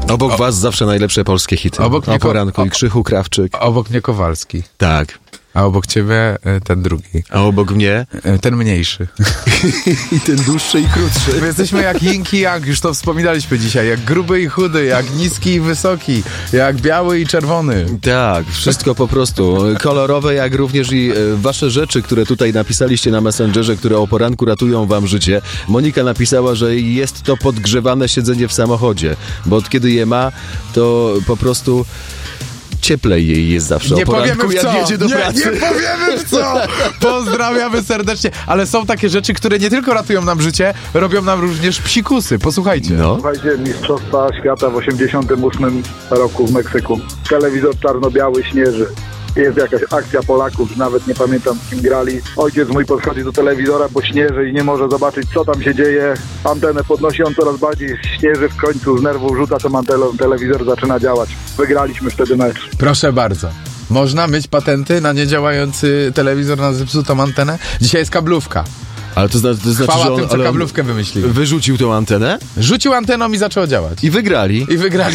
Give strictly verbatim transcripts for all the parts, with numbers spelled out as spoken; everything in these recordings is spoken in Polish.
Obok o, was zawsze najlepsze polskie hity. Obok o mnie, poranku o, i Krzychu Krawczyk. Obok mnie Kowalski. Tak. A obok ciebie ten drugi. A obok mnie? Ten mniejszy. I ten dłuższy i krótszy. My jesteśmy jak yin i yang, już to wspominaliśmy dzisiaj. Jak gruby i chudy, jak niski i wysoki, jak biały i czerwony. Tak, wszystko po prostu. Kolorowe, jak również i wasze rzeczy, które tutaj napisaliście na Messengerze, które o poranku ratują wam życie. Monika napisała, że jest to podgrzewane siedzenie w samochodzie, bo od kiedy je ma, to po prostu... cieplej jej jest zawsze nie o poranku, powiemy w jak co. jedzie do nie, pracy. Nie powiemy w co! Pozdrawiamy serdecznie. Ale są takie rzeczy, które nie tylko ratują nam życie, robią nam również psikusy. Posłuchajcie. No. Słuchajcie, Mistrzostwa Świata w osiemdziesiątym ósmym roku w Meksyku. Telewizor czarno-biały śnieży. Jest jakaś akcja Polaków, nawet nie pamiętam z kim grali. Ojciec mój podchodzi do telewizora, bo śnieży i nie może zobaczyć, co tam się dzieje. Antenę podnosi, on coraz bardziej śnieży, w końcu z nerwów rzuca tą antenę, telewizor zaczyna działać. Wygraliśmy wtedy mecz. Proszę bardzo. Można mieć patenty na niedziałający telewizor, na zepsutą antenę? Dzisiaj jest kablówka. Ale to, zna, to znaczy, Chwała że on, tym, co ale on kablówkę wymyślił. wyrzucił tą antenę Rzucił anteną i zaczęło działać. i wygrali. I wygrali.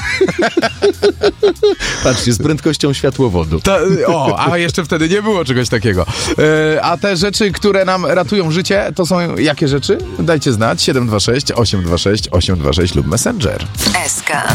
Patrzcie, z prędkością światłowodu. To, o, a jeszcze wtedy nie było czegoś takiego. E, a te rzeczy, które nam ratują życie, to są jakie rzeczy? Dajcie znać. siedem dwa sześć osiem dwa sześć osiem dwa sześć lub Messenger. S K.